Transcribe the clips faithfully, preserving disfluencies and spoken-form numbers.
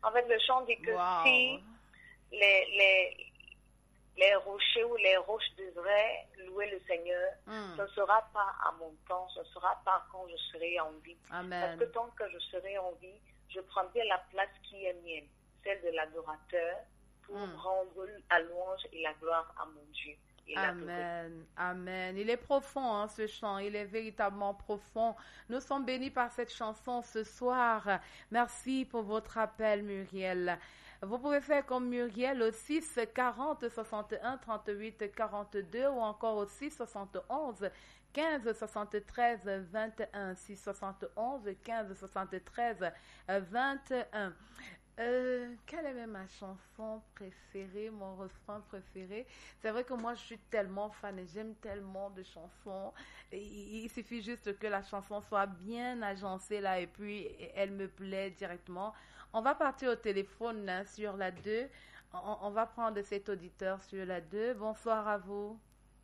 En fait, le chant dit que Wow. si les, les, les rochers ou les roches devraient louer le Seigneur, Mm. ce ne sera pas à mon temps, ce ne sera pas quand je serai en vie. Amen. Parce que tant que je serai en vie, je prendrai la place qui est mienne, celle de l'adorateur, pour Mm. rendre la louange et la gloire à mon Dieu. Et l'adorer. Amen, amen. Il est profond, hein, ce chant. Il est véritablement profond. Nous sommes bénis par cette chanson ce soir. Merci pour votre appel, Muriel. Vous pouvez faire comme Muriel au six quarante soixante et un trente-huit quarante-deux ou encore au six soixante et onze quinze soixante-treize vingt et un. six soixante et onze quinze soixante-treize vingt et un. Euh, quelle est ma chanson préférée, mon refrain préféré? C'est vrai que moi, je suis tellement fan et j'aime tellement de chansons. Et il suffit juste que la chanson soit bien agencée là et puis elle me plaît directement. On va partir au téléphone hein, sur la deux. On, on va prendre cet auditeur sur la deux. Bonsoir à vous.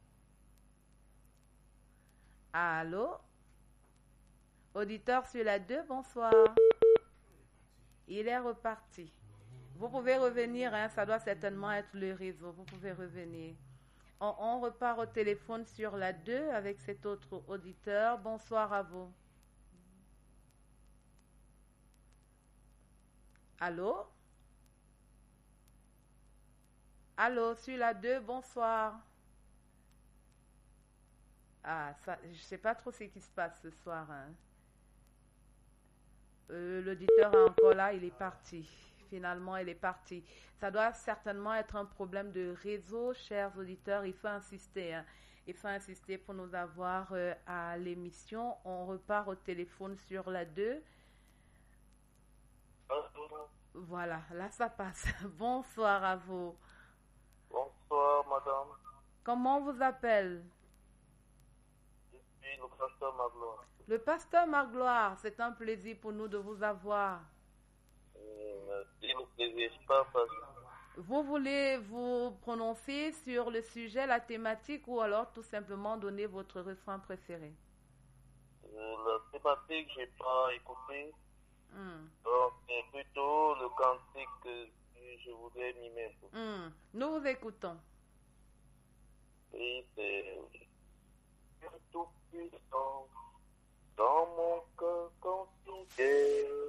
Allô? Auditeur sur la deux, bonsoir. Il est reparti. Vous pouvez revenir, hein, ça doit certainement être le réseau. Vous pouvez revenir. On, on repart au téléphone sur la deux avec cet autre auditeur. Bonsoir à vous. Allô? Allô, sur la deux, bonsoir. Ah, ça, je ne sais pas trop ce qui se passe ce soir. Hein. Euh, l'auditeur est encore là, il est parti. Finalement, il est parti. Ça doit certainement être un problème de réseau, chers auditeurs. Il faut insister. Hein. Il faut insister pour nous avoir euh, à l'émission. On repart au téléphone sur la deux. Voilà, là ça passe. Bonsoir à vous. Bonsoir, madame. Comment on vous appelle? Je suis le pasteur Magloire. Le pasteur Magloire, c'est un plaisir pour nous de vous avoir. Merci, le plaisir est partagé. Vous voulez vous prononcer sur le sujet, la thématique ou alors tout simplement donner votre refrain préféré? Euh, la thématique, je n'ai pas écouté. Hmm. Donc, c'est plutôt le cantique que je voudrais mimer. Hmm. Nous vous écoutons. Et c'est tout puissant dans mon cœur quand tu es.